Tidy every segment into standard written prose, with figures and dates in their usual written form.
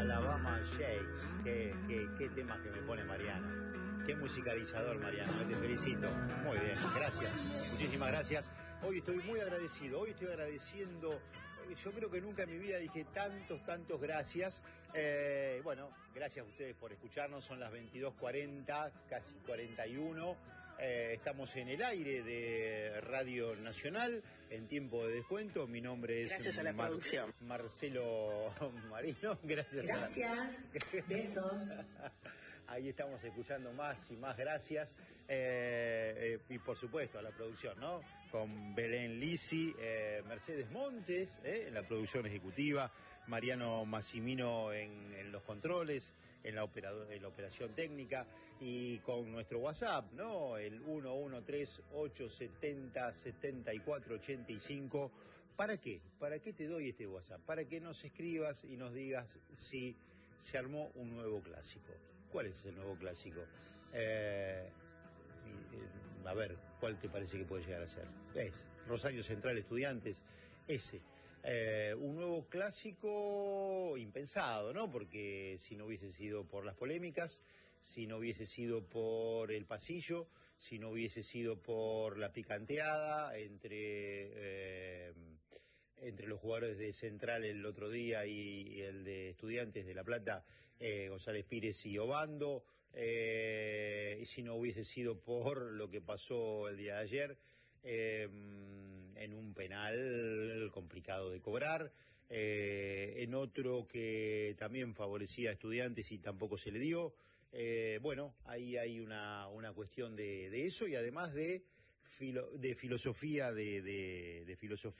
Alabama Shakes. Qué temas que me pone Mariano. Qué musicalizador, Mariano. Te felicito. Muy bien, gracias. Muchísimas gracias. Hoy estoy muy agradecido. Hoy estoy agradeciendo. Yo creo que nunca en mi vida dije tantos gracias. Bueno, gracias a ustedes por escucharnos. Son las 22:40, casi 41. Estamos en el aire de Radio Nacional en tiempo de descuento. Mi nombre es gracias a la producción. Marcelo Marino. Gracias. Besos. Ahí estamos escuchando más y más gracias. Y por supuesto a la producción, ¿no? Con Belén Lisi, Mercedes Montes en la producción ejecutiva, Mariano Massimino en los controles, en la operación técnica, y con nuestro WhatsApp, ¿no? El 113-870-7485. ¿Para qué? ¿Para qué te doy este WhatsApp? Para que nos escribas y nos digas si se armó un nuevo clásico. ¿Cuál es ese nuevo clásico? A ver, ¿cuál te parece que puede llegar a ser? Es Rosario Central Estudiantes, ese. Un nuevo clásico impensado, ¿no? Porque si no hubiese sido por las polémicas, si no hubiese sido por el pasillo, si no hubiese sido por la picanteada entre los jugadores de Central el otro día y el de Estudiantes de La Plata, González Pires y Obando, si no hubiese sido por lo que pasó el día de ayer, en un penal complicado de cobrar, en otro que también favorecía a Estudiantes y tampoco se le dio. Bueno, ahí hay una cuestión de eso, y además de filosofía de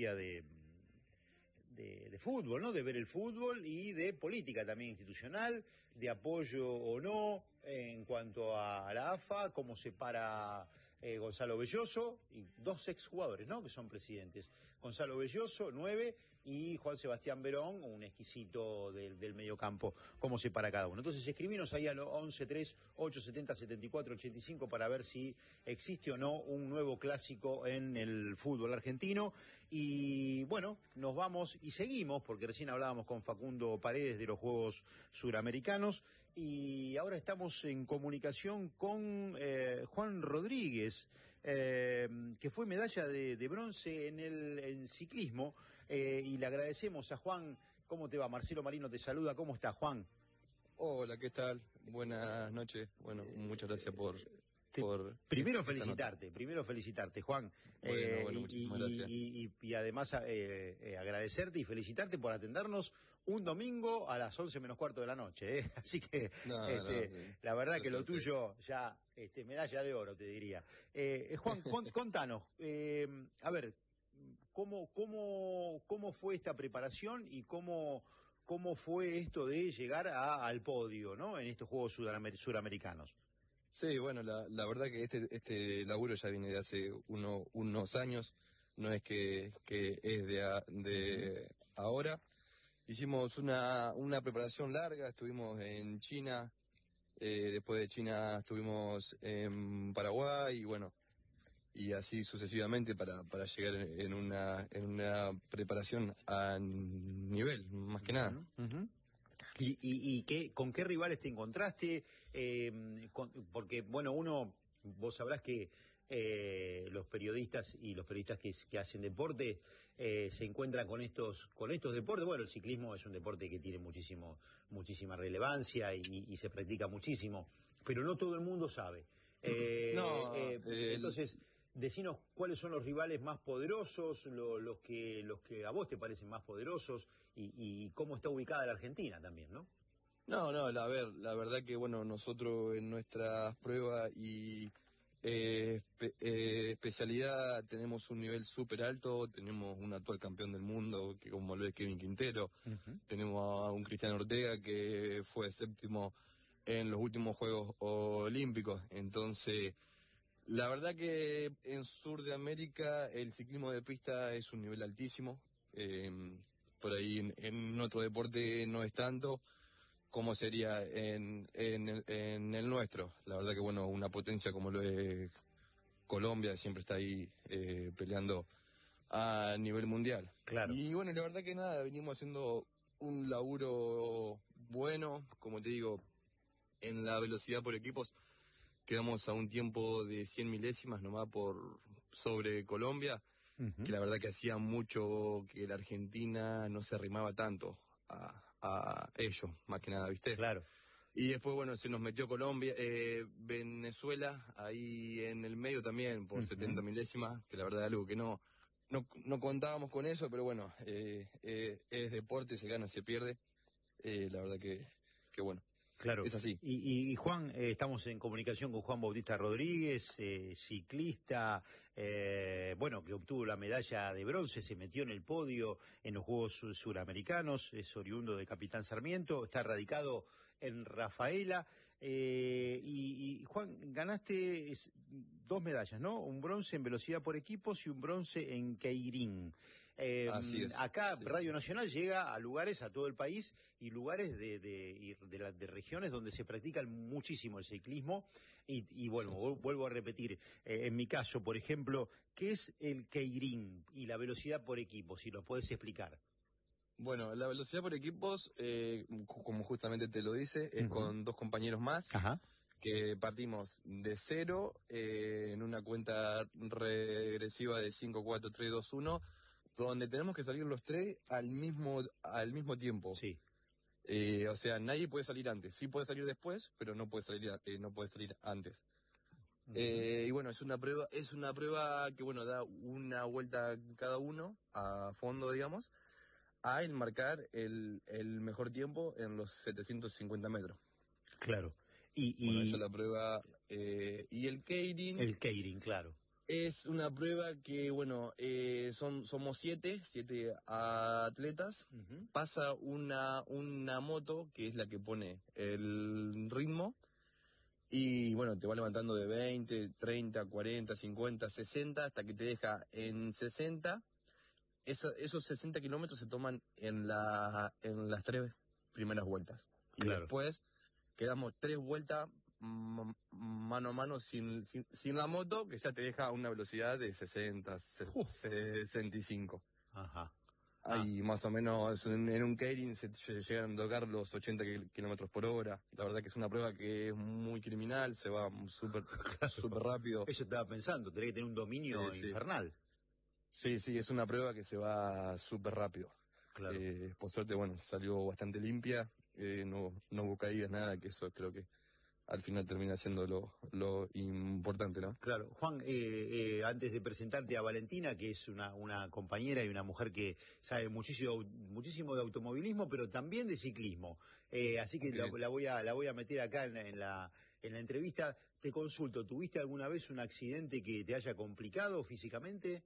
fútbol, ¿no? De ver el fútbol, y de política también institucional, de apoyo o no en cuanto a la AFA, cómo se para Gonzalo Belloso, y dos exjugadores, ¿no? Que son presidentes. Gonzalo Belloso, 9, y Juan Sebastián Verón, un exquisito del mediocampo, cómo se para cada uno. Entonces escribinos ahí al 11-3-870-7485 para ver si existe o no un nuevo clásico en el fútbol argentino. Y bueno, nos vamos y seguimos, porque recién hablábamos con Facundo Paredes de los Juegos Suramericanos, y ahora estamos en comunicación con Juan Rodríguez, que fue medalla de bronce en ciclismo, y le agradecemos a Juan. ¿Cómo te va? Marcelo Marino te saluda. ¿Cómo estás, Juan? Hola, ¿qué tal? Buenas noches. Bueno, muchas gracias por Primero felicitarte, Juan. Bueno, muchísimas gracias. Y además agradecerte y felicitarte por atendernos un domingo a las 11 menos cuarto de la noche. Así que la verdad que lo tuyo ya medalla de oro, te diría. Juan, contanos, a ver, ¿cómo fue esta preparación y cómo fue esto de llegar al podio, ¿no? En estos Juegos Suramericanos. Sí, bueno, la verdad que este laburo ya viene de hace unos años, no es que es de ahora. Hicimos una preparación larga, estuvimos en China, después de China estuvimos en Paraguay, y bueno, y así sucesivamente para llegar en una preparación a nivel, más que nada. Uh-huh. ¿Y con qué rivales te encontraste? Porque, bueno, vos sabrás que los periodistas que hacen deporte se encuentran con estos deportes. Bueno, el ciclismo es un deporte que tiene muchísima relevancia y se practica muchísimo, pero no todo el mundo sabe. Entonces, decinos cuáles son los rivales más poderosos, los que a vos te parecen más poderosos, y cómo está ubicada la Argentina también, ¿no? La verdad que, bueno, nosotros en nuestras pruebas y especialidad tenemos un nivel súper alto. Tenemos un actual campeón del mundo, que como lo es Kevin Quintero. Uh-huh. Tenemos a un Cristiano Ortega que fue séptimo en los últimos Juegos Olímpicos. Entonces, la verdad que en Sur de América el ciclismo de pista es un nivel altísimo. Por ahí en otro deporte no es tanto como sería en el nuestro. La verdad que, bueno, una potencia como lo es Colombia siempre está ahí peleando a nivel mundial. Claro. Y bueno, la verdad que nada, venimos haciendo un laburo bueno, como te digo, en la velocidad por equipos quedamos a un tiempo de 100 milésimas nomás sobre Colombia, que la verdad que hacía mucho que la Argentina no se arrimaba tanto a ellos, más que nada, ¿viste? Claro. Y después, bueno, se nos metió Venezuela, ahí en el medio también, por 70 milésimas, que la verdad es algo que no contábamos con eso, pero bueno, es deporte, se gana, se pierde, la verdad que bueno. Claro. Es así. Y Juan, estamos en comunicación con Juan Bautista Rodríguez, ciclista, bueno, que obtuvo la medalla de bronce, se metió en el podio en los Juegos Suramericanos, es oriundo de Capitán Sarmiento, está radicado en Rafaela. Y Juan, ganaste 2 medallas, ¿no? Un bronce en velocidad por equipos y un bronce en keirin. Así es. Acá sí. Radio Nacional llega a lugares, a todo el país, y lugares de regiones donde se practica muchísimo el ciclismo. Y bueno, Sí. vuelvo a repetir, en mi caso, por ejemplo, ¿qué es el keirin y la velocidad por equipos? Si lo puedes explicar. Bueno, la velocidad por equipos, como justamente te lo dice, es con 2 compañeros más. Ajá. Que partimos de 0 en una cuenta regresiva de 5, 4, 3, 2, 1, donde tenemos que salir los 3 al mismo tiempo. Sí. O sea, nadie puede salir antes. Sí puede salir después, pero no puede salir antes. Y bueno, es una prueba que bueno, da una vuelta cada uno a fondo, digamos, a marcar el mejor tiempo en los 750 metros. Claro. Bueno, esa es la prueba. Y el keirin. El keirin, claro. Es una prueba que, bueno, somos 7 atletas. Pasa una moto que es la que pone el ritmo. Y bueno, te va levantando de 20, 30, 40, 50, 60, hasta que te deja en 60. Esos 60 kilómetros se toman en las 3 primeras vueltas. Y claro. Después quedamos 3 vueltas mano a mano sin la moto, que ya te deja una velocidad de 60, 65. Ajá. Ahí más o menos en un keirin se llegan a tocar los 80 kilómetros por hora. La verdad que es una prueba que es muy criminal, se va súper rápido. Eso estaba pensando, tenés que tener un dominio infernal. Sí, es una prueba que se va súper rápido. Claro. Por suerte, bueno, salió bastante limpia, no hubo caídas, nada, que eso creo que al final termina siendo lo importante, ¿no? Claro. Juan, antes de presentarte a Valentina, que es una compañera y una mujer que sabe muchísimo de automovilismo, pero también de ciclismo, así que la voy a meter acá en la entrevista. Te consulto, ¿tuviste alguna vez un accidente que te haya complicado físicamente?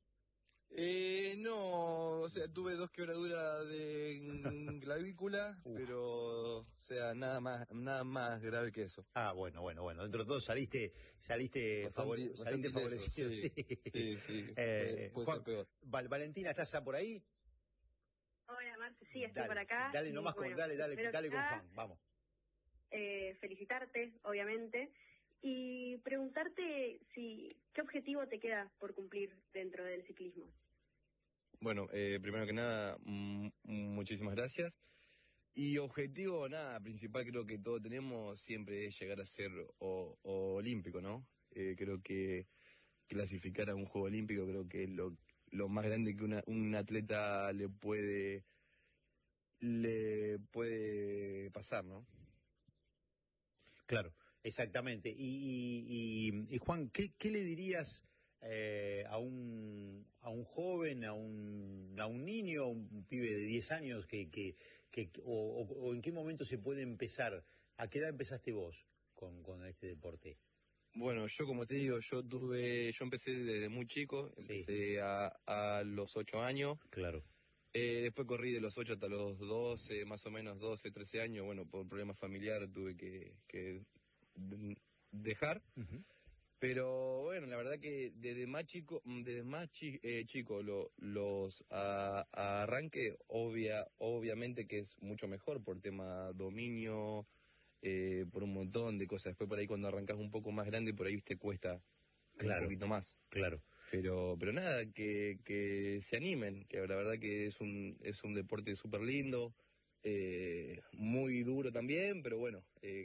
No, o sea, tuve 2 quebraduras de clavícula, pero, o sea, nada más grave que eso. Ah, bueno, dentro de todo saliste bastante favorecido. Sí. Puede ser peor. Valentina, ¿estás por ahí? Hola, Marce, sí, estoy por acá. Dale nomás, dale con Juan, vamos. Felicitarte, obviamente, y preguntarte qué objetivo te queda por cumplir dentro del ciclismo. Bueno, primero que nada, muchísimas gracias. Y objetivo, nada, principal creo que todos tenemos siempre es llegar a ser olímpico, ¿no? Creo que clasificar a un juego olímpico creo que es lo más grande que un atleta le puede pasar, ¿no? Claro, exactamente. Y Juan, ¿qué le dirías a un joven, a un niño, a un pibe de 10 años o en qué momento se puede empezar? ¿A qué edad empezaste vos con este deporte? Bueno, yo como te digo, yo empecé desde muy chico, empecé a los 8 años. Claro. Después corrí de los 8 hasta los 12, más o menos 12, 13 años. Bueno, por problemas familiares tuve que dejar. Pero bueno, la verdad que desde más chico los arranque, obviamente que es mucho mejor por tema dominio, por un montón de cosas. Después por ahí cuando arrancas un poco más grande, por ahí te cuesta un poquito más. Claro. Pero nada, que se animen, que la verdad que es un deporte súper lindo, muy muy duro también, pero bueno,